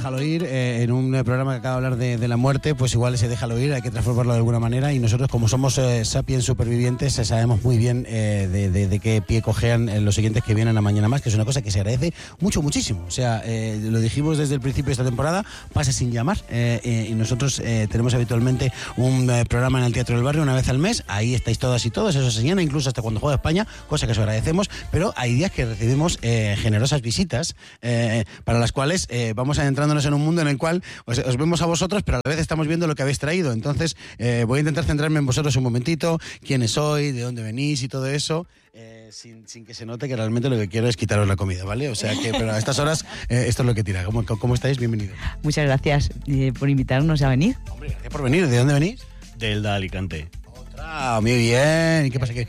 Déjalo Ir, en un programa que acaba de hablar de la muerte, pues igual ese Déjalo Ir hay que transformarlo de alguna manera, y nosotros, como somos sapiens supervivientes, sabemos muy bien de qué pie cojean los siguientes que vienen a Mañana Más, que es una cosa que se agradece muchísimo. O sea, lo dijimos desde el principio de esta temporada, pasa sin llamar, y nosotros tenemos habitualmente un programa en el Teatro del Barrio una vez al mes. Ahí estáis todas y todos, eso se llena incluso hasta cuando juega España, cosa que os agradecemos, pero hay días que recibimos generosas visitas, para las cuales vamos adentrándonos en un mundo en el cual os vemos a vosotros, pero a la vez estamos viendo lo que habéis traído. Entonces voy a intentar centrarme en vosotros un momentito, quiénes sois, de dónde venís y todo eso, sin que se note que realmente lo que quiero es quitaros la comida, ¿vale? O sea que, pero a estas horas esto es lo que tira. ¿Cómo estáis? Bienvenidos. Muchas gracias por invitarnos a venir. Hombre, gracias por venir. ¿De dónde venís? Del de Alicante. Otra, muy bien. ¿Y qué pasa?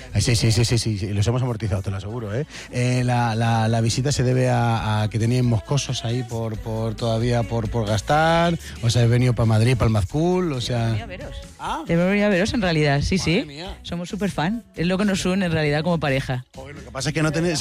Sí, los hemos amortizado, te lo aseguro, ¿eh? La visita se debe a que teníais moscosos ahí todavía por gastar. O sea, he venido para Madrid, para el Mazcool, o sea... Debemos venir a veros. Debemos venir a veros, en realidad, sí. Mía. Somos súper fan. Es lo que nos une, en realidad, como pareja. Joder, lo que pasa es que no tenemos...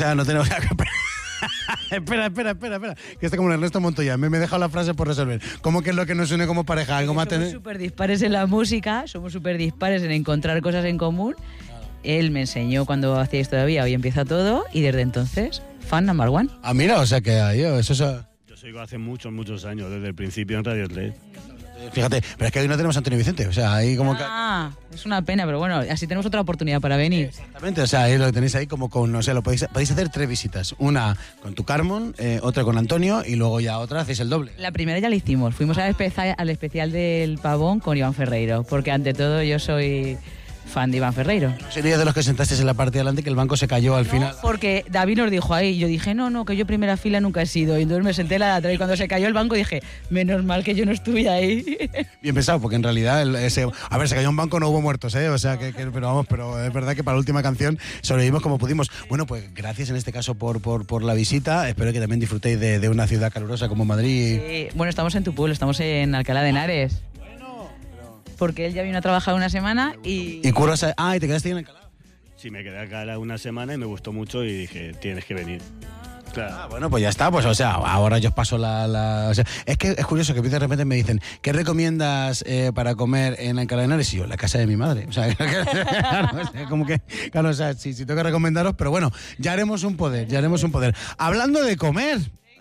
Espera, que está como el Ernesto Montoya. Me he dejado la frase por resolver. ¿Cómo que es lo que nos une como pareja? ¿Algo más somos súper dispares en la música, somos súper dispares en encontrar cosas en común. Él me enseñó cuando hacíais todavía, hoy empieza todo, y desde entonces, fan number one. Ah, mira, o sea que eso es... Yo sigo hace muchos años, desde el principio en Radio Sled. Fíjate, pero es que hoy no tenemos a Antonio Vicente, o sea, ahí como... es una pena, pero bueno, así tenemos otra oportunidad para venir. Exactamente, o sea, ahí lo tenéis ahí como con, o sea, podéis hacer 3 visitas. Una con tu Carmen, otra con Antonio, y luego ya otra hacéis el doble. La primera ya la hicimos, fuimos al especial del Pavón con Iván Ferreiro, porque ante todo yo soy... fan de Iván Ferreiro. ¿Sería de los que sentasteis en la parte de adelante que el banco se cayó al final? Porque David nos dijo ahí, yo dije, no, que yo primera fila nunca he sido, y entonces me senté en la de atrás, y cuando se cayó el banco dije, menos mal que yo no estuve ahí. Bien pensado, porque en realidad, se cayó un banco, no hubo muertos, o sea, pero es verdad que para la última canción sobrevivimos como pudimos. Bueno, pues gracias en este caso por la visita, espero que también disfrutéis de una ciudad calurosa como Madrid. Sí, bueno, estamos en tu pueblo, estamos en Alcalá de Henares. Porque él ya vino a trabajar una semana y... ¿Y curras? ¿Y te quedaste ahí en Alcalá? Sí, me quedé acá una semana y me gustó mucho y dije, tienes que venir. Claro. Bueno, pues ya está, pues o sea, ahora yo os paso o sea, es que es curioso que de repente me dicen, ¿qué recomiendas para comer en Alcalá de Henares? Y yo, la casa de mi madre. O sea, claro, o sea, como que, claro, o sea, sí, tengo que recomendaros, pero bueno, ya haremos un poder. Hablando de comer,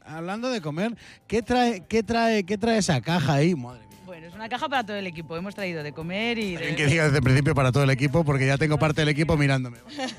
¿qué trae esa caja ahí? Madre mía. Bueno, es una caja para todo el equipo. Hemos traído de comer y... Bien que diga desde el principio para todo el equipo, porque ya tengo parte del equipo mirándome.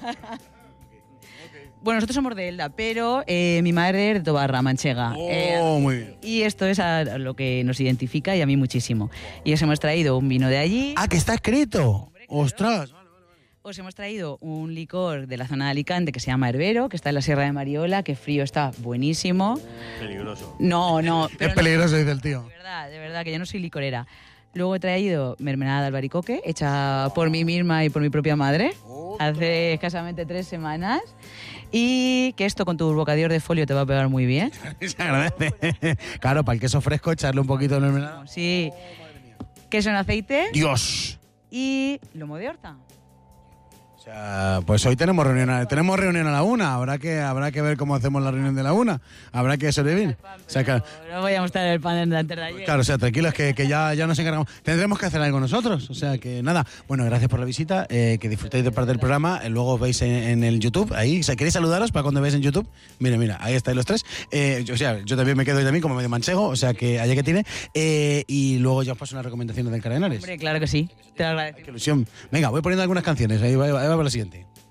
Bueno, nosotros somos de Elda, pero mi madre es de Tobarra, Manchega. Muy bien. Y esto es a lo que nos identifica y a mí muchísimo. Y os hemos traído un vino de allí. ¡Ah, que está escrito! Hombre, claro. ¡Ostras! Os hemos traído un licor de la zona de Alicante que se llama Herbero, que está en la Sierra de Mariola, que frío está buenísimo. Peligroso. No. Es peligroso, dice el tío. De verdad, que yo no soy licorera. Luego he traído mermelada de albaricoque, hecha por mí misma y por mi propia madre, hace escasamente 3 semanas. Y que esto con tu bocadillo de folio te va a pegar muy bien. Se agradece. Claro, para el queso fresco echarle un poquito de mermelada. Sí. Queso en aceite. ¡Dios! Y lomo de horta. O sea, pues hoy tenemos reunión a la 1. Habrá que ver cómo hacemos la reunión de la 1. Habrá que sobrevivir. O sea, que, no voy a mostrar el panel de antes de ayer. Claro, o sea, tranquilos que ya nos encargamos. Tendremos que hacer algo nosotros. O sea, que nada. Bueno, gracias por la visita. Que disfrutéis de parte del programa. Luego os veis en el YouTube. Ahí, o sea, ¿queréis saludaros para cuando veáis en YouTube? Mira, ahí estáis los 3. O sea, yo también me quedo ahí también como medio manchego. O sea, que allá que tiene. Y luego ya os paso unas recomendaciones del Alcalá de Henares. Hombre, claro que sí. Te lo agradezco. Qué ilusión. Venga, voy poniendo algunas canciones. Ahí va la siguiente.